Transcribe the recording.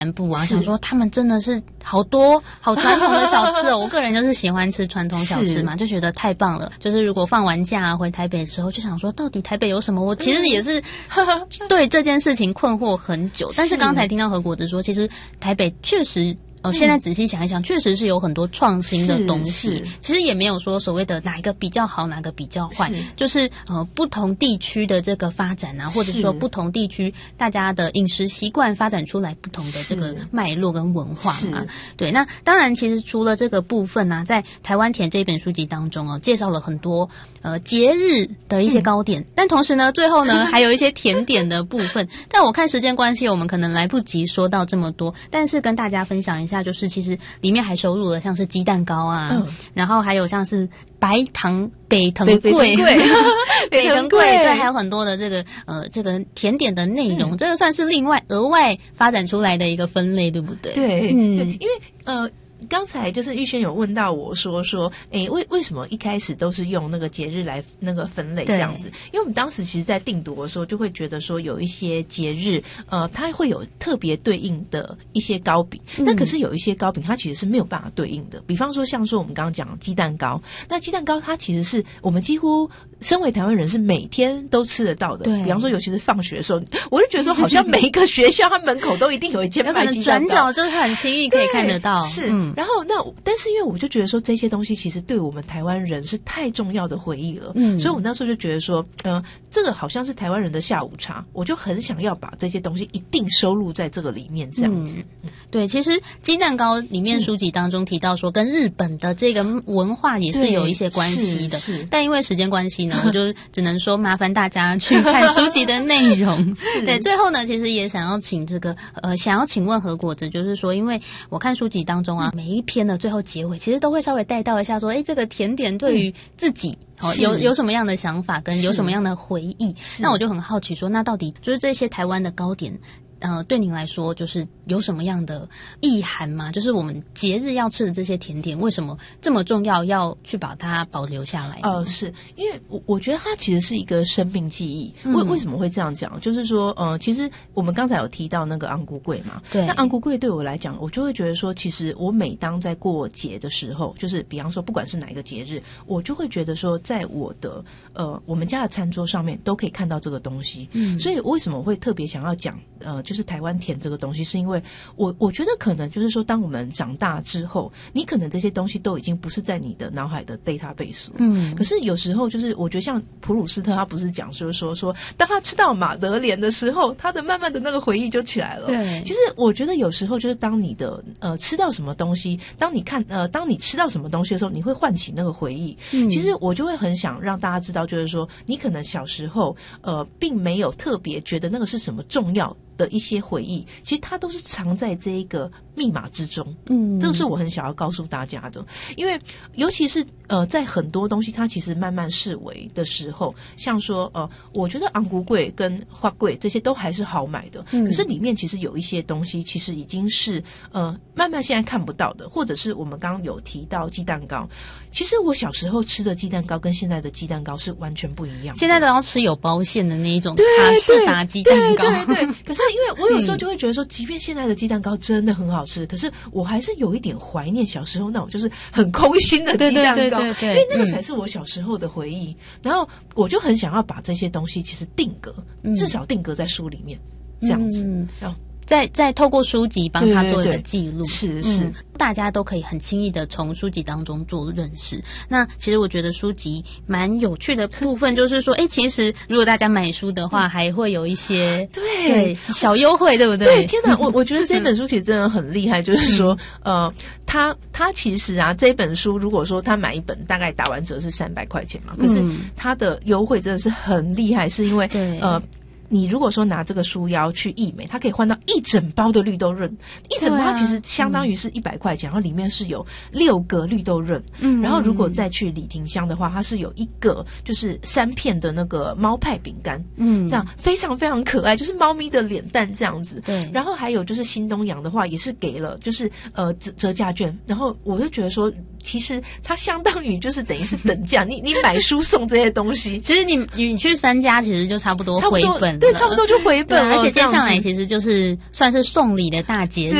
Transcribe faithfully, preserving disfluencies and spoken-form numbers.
南部啊，想说他们真的是好多好传统的小吃哦。我个人就是喜欢吃传统小吃嘛，就觉得太棒了。就是如果放完假回台北的时候，就想说到底台北有什么？我其实也是对这件事情困惑很久。但是刚才听到何果子说，其实台北确实。哦，现在仔细想一想，确、嗯、实是有很多创新的东西。其实也没有说所谓的哪一个比较好，哪个比较坏，就是呃不同地区的这个发展啊，或者说不同地区大家的饮食习惯发展出来不同的这个脉络跟文化嘛。对，那当然，其实除了这个部分啊，在台湾甜这本书籍当中哦，介绍了很多呃节日的一些糕点，嗯、但同时呢，最后呢还有一些甜点的部分。但我看时间关系，我们可能来不及说到这么多，但是跟大家分享一下。下就是其实里面还收录了像是鸡蛋糕啊、嗯、然后还有像是白糖北藤贵北藤贵对，还有很多的这个呃这个甜点的内容、嗯、这个算是另外额外发展出来的一个分类，对不对？ 对，嗯，对，因为呃刚才就是玉轩有问到我说说，诶，为为什么一开始都是用那个节日来那个分类这样子？因为我们当时其实在定夺的时候，就会觉得说有一些节日，呃，它会有特别对应的一些糕饼，那、嗯、可是有一些糕饼它其实是没有办法对应的。比方说像说我们刚刚讲鸡蛋糕，那鸡蛋糕它其实是我们几乎身为台湾人是每天都吃得到的。对，比方说尤其是放学的时候，我就觉得说好像每一个学校它门口都一定有一间卖鸡蛋糕， 有可能转角就是很轻易可以看得到。 是，嗯。然后那但是因为我就觉得说这些东西其实对我们台湾人是太重要的回忆了，嗯，所以我那时候就觉得说，呃，这个好像是台湾人的下午茶，我就很想要把这些东西一定收录在这个里面，这样子。 嗯、对，其实鸡蛋糕里面书籍当中提到说，跟日本的这个文化也是有一些关系的，是是，但因为时间关系呢，我就只能说麻烦大家去看书籍的内容。对，最后呢，其实也想要请这个呃，想要请问何果子，就是说，因为我看书籍当中啊，每一篇的最后结尾其实都会稍微带到一下说，哎，这个甜点对于自己、嗯哦、有有什么样的想法跟有什么样的回忆。那我就很好奇说，那到底就是这些台湾的糕点呃，对您来说就是有什么样的意涵吗？就是我们节日要吃的这些甜点为什么这么重要，要去把它保留下来？ 呃，是因为我我觉得它其实是一个生命记忆。为、嗯、为什么会这样讲？就是说呃，其实我们刚才有提到那个昂菇粿嘛，对，那昂菇粿对我来讲，我就会觉得说，其实我每当在过节的时候，就是比方说不管是哪一个节日，我就会觉得说，在我的呃我们家的餐桌上面都可以看到这个东西。嗯，所以为什么我会特别想要讲呃就是台湾甜这个东西，是因为我我觉得可能就是说，当我们长大之后，你可能这些东西都已经不是在你的脑海的 database 了。嗯，可是有时候就是我觉得像普鲁斯特他不是讲就是说说，当他吃到马德莲的时候，他的慢慢的那个回忆就起来了。对，其实我觉得有时候就是当你的呃吃到什么东西，当你看呃当你吃到什么东西的时候，你会唤起那个回忆。嗯，其实我就会很想让大家知道，就是说你可能小时候呃并没有特别觉得那个是什么重要的一些回忆，其实它都是藏在这一个密码之中。嗯，这个是我很想要告诉大家的，因为尤其是呃，在很多东西它其实慢慢式微的时候，像说呃，我觉得昂菇粿跟花粿这些都还是好买的，嗯，可是里面其实有一些东西其实已经是呃慢慢现在看不到的，或者是我们刚刚有提到鸡蛋糕，其实我小时候吃的鸡蛋糕跟现在的鸡蛋糕是完全不一样的， 现在都要吃有包馅的那一种卡士达鸡蛋糕。 对对 对, 对，可是因为我有时候就会觉得说，即便现在的鸡蛋糕真的很好吃，可是我还是有一点怀念小时候那种就是很空心的鸡蛋糕，对对对对对，因为那个才是我小时候的回忆。嗯，然后我就很想要把这些东西其实定格，嗯，至少定格在书里面，这样子。嗯，然后再再透过书籍帮他做一个记录， 是是，嗯， 大家都可以很轻易的从书籍当中做认识。那其实我觉得书籍蛮有趣的部分就是说，哎，其实如果大家买书的话，嗯，还会有一些对对小优惠，对不对？ 对，天哪，我我觉得这本书其实真的很厉害，就是说，嗯，呃，他他其实啊，这本书如果说他买一本大概打完折是三百块钱嘛，可是他的优惠真的是很厉害，是因为呃。你如果说拿这个书腰去义美，它可以换到一整包的绿豆润，一整包其实相当于是一百块钱，然后里面是有六个绿豆润，嗯，然后如果再去李廷香的话，它是有一个就是三片的那个猫派饼干，嗯，这样非常非常可爱，就是猫咪的脸蛋这样子。对，然后还有就是新东阳的话，也是给了就是呃折折价券，然后我就觉得说，其实它相当于就是等于是等价，你你买书送这些东西， 其实你你去三家其实就差不多回本。 了， 对，差不多就回本了。 而且接下来其实就是算是送礼的大节日